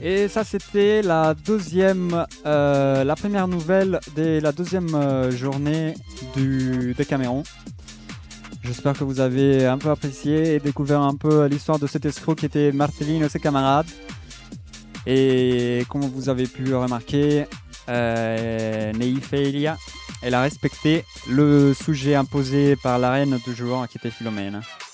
Et ça, c'était la première nouvelle de la deuxième journée du Décameron. J'espère que vous avez un peu apprécié et découvert un peu l'histoire de cet escroc qui était Martellino et ses camarades. Et comme vous avez pu le remarquer, Neiphelia, elle a respecté le sujet imposé par la reine du jour qui était Philomène.